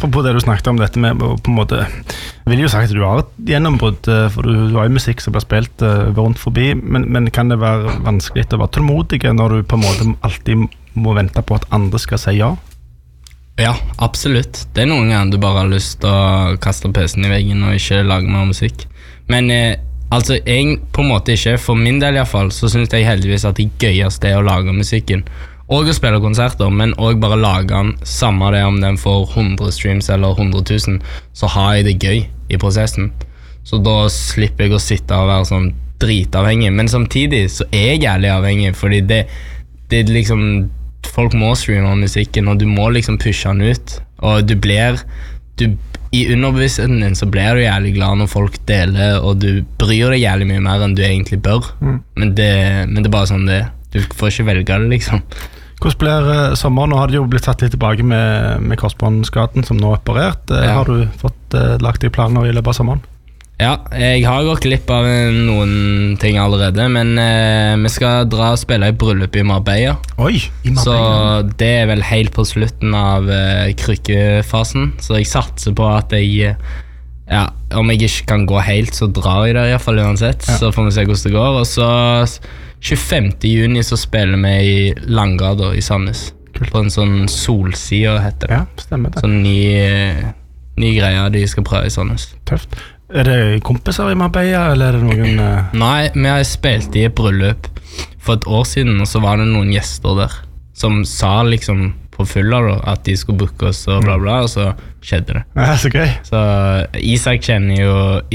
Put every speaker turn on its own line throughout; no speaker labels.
apropos det du snakket om dette med på en måte, jeg vil jo sagt at du har et gjennombrudd, for du har jo musikk som blir spilt rundt forbi, men kan det være vanskelig å være tålmodig når du på en måte alltid må vente på at andre skal si ja?
Ja, absolutt. Det noen ganger du bare har lyst til å kaste PC-en i veggen og ikke lage mer musikk. Men altså, jeg på en måte ikke, for min del i hvert fall, så synes jeg heldigvis at det gøyeste å lage musikken. Og å spille konserter, men også bare lage den, samme det om den får 100 streams eller 100 000, så har jeg det gøy i prosessen. Så da slipper jeg å sitte og være sånn dritavhengig, men samtidig så er jeg jævlig avhengig, fordi det liksom, folk må streame musikken, og du må liksom pushe den ut, og i underbevisstheten din så blir du jævlig glad når folk deler, og du bryr deg jævlig mye mer enn du egentlig bør, men det er bare sånn det er. Du får ikke velge det, liksom.
Hvordan blir sommeren? Nå har det jo blitt tatt litt tilbake med korsbåndskaden som nå er operert. Har du fått lagt deg planer i løpet av sommeren?
Ja, jeg har gått glipp av noen ting allerede, men vi skal dra og spille i bryllup i Marbella.
Oi, i Marbella.
Så det er vel helt på slutten av krykkefasen, så jeg satser på at jeg, ja, om jeg ikke kan gå helt, så drar jeg der i hvert fall uansett, så får vi se hvordan det går, og så 25. juni så spiller vi i Langgata i Sandnes. Kult. På en sånn solside heter det.
Ja, stemmer det.
Sånn ny greier de skal prøve i Sandnes.
Tøft. Er det kompiser i Marbella, eller er det noen...
Nei, vi har spilt i et bryllup for et år siden, og så var det noen gjester der som sa liksom på fulla da, at de skulle booke oss og bla bla, og så skjedde det.
Ja, så gøy.
Så Isak kjenner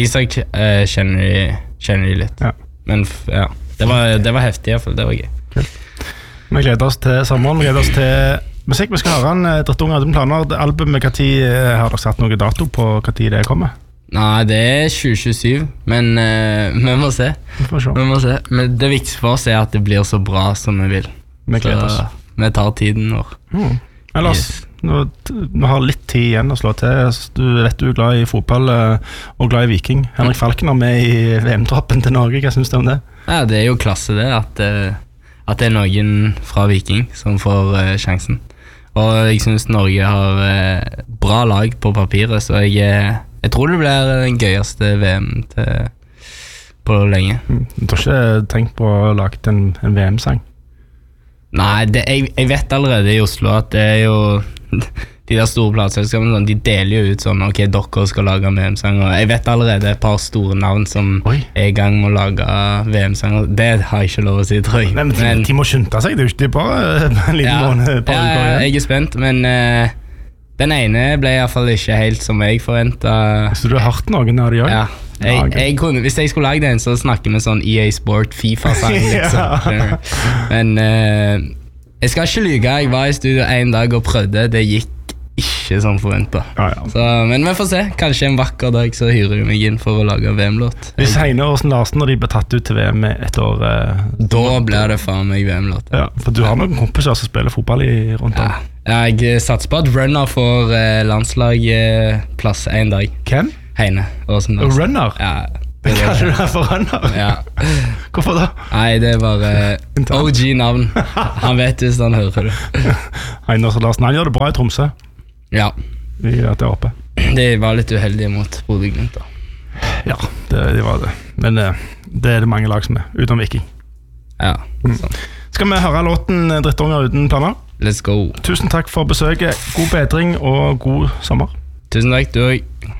de litt. Ja. Men ja, det var heftig i hvert fall, det var gøy.
Kult. Vi gleder oss til sommeren, vi gleder oss til musikk. Vi skal høre en Drittunger uten planer. Albumet, har dere satt noe dato på hva tid det kommer?
Nei, det er 2027, men vi må se. Vi må se. Men det viktigste for oss er at det blir så bra som vi vil.
Vi gleder oss.
Vi tar tiden vår.
Ellers, vi har litt tid igjen å slå til. Du vet du er glad i fotball og glad i Viking. Henrik Falken er med i VM-troppen til Norge. Hva synes du om det?
Ja, det er jo klasse det, at det er noen fra Viking som får sjansen. Og jeg synes Norge har bra lag på papiret, så jeg tror det blir den gøyeste VM på lenge.
Du har ikke tenkt på å lage en VM-sang?
Nei, jeg vet allerede i Oslo at det er jo de der store plateselskapene, de deler jo ut sånn, ok, dere skal lage VM-sang, og jeg vet allerede et par store navn som er i gang med å lage VM-sang, det har jeg ikke lov å si, tror jeg.
Men de må skynde seg, det er jo ikke bare en liten måned.
Ja, jeg er spent, men den ene ble i hvert fall ikke helt som jeg forventet.
Så du har hørt noen av de også?
Ja. Hvis jeg skulle lage den, så snakker vi sånn EA Sport FIFA-sang liksom. Men jeg skal ikke lyge, jeg var i studio en dag og prøvde, det gikk ikke som forventet. Så, men vi får se, kanskje en vakker dag så hyrer jeg meg inn for å lage VM-låt.
Hvis Heine Åsen Larsen når de ble tatt ut til VM et år,
da blir det faen meg VM-låt.
Ja, for du har noen kompiser som spiller fotball rundt om.
Ja, jeg satser på at Runner får landslagplass en dag.
Hvem?
Heine Åsen Larsen.
Runner?
Ja.
Det kaller du deg for Runner?
Ja.
Hvorfor da?
Nei, det er bare OG-navn. Han vet hvis han hører det.
Heine Åsen Larsen, han gjør det bra i Tromsø.
Ja.
Vi gjør at det er oppe.
De var litt uheldige mot Bodø/Glimt da.
Ja, det var det. Men det er det mange lag som er, utenom Viking.
Ja.
Skal vi høre låten Drittunger uten planer?
Let's go.
Tusen takk for besøket. God bedring og god sommer.
Tusen takk, du også.